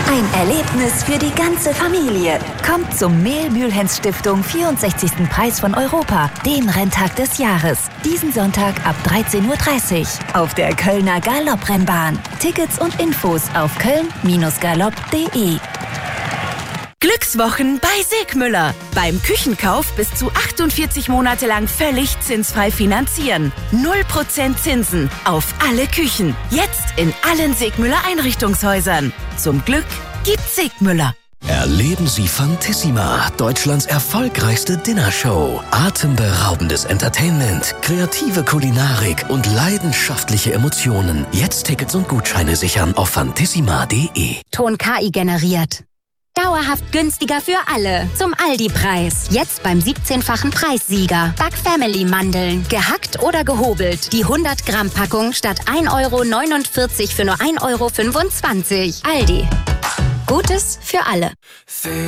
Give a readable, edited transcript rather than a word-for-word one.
Ein Erlebnis für die ganze Familie. Kommt zum Mehl-Mühlhens-Stiftung 64. Preis von Europa, dem Renntag des Jahres. Diesen Sonntag ab 13:30 Uhr auf der Kölner Galopprennbahn. Tickets und Infos auf köln-galopp.de. Glückswochen bei Segmüller. Beim Küchenkauf bis zu 48 Monate lang völlig zinsfrei finanzieren. 0% Zinsen auf alle Küchen. Jetzt in allen Segmüller Einrichtungshäusern. Zum Glück gibt's Segmüller. Erleben Sie Fantissima, Deutschlands erfolgreichste Dinnershow. Atemberaubendes Entertainment, kreative Kulinarik und leidenschaftliche Emotionen. Jetzt Tickets und Gutscheine sichern auf fantissima.de. Ton KI generiert. Dauerhaft günstiger für alle. Zum Aldi-Preis. Jetzt beim 17-fachen Preissieger. Back Family Mandeln. Gehackt oder gehobelt. Die 100-Gramm-Packung statt 1,49 € für nur 1,25 €. Aldi. Gutes für alle.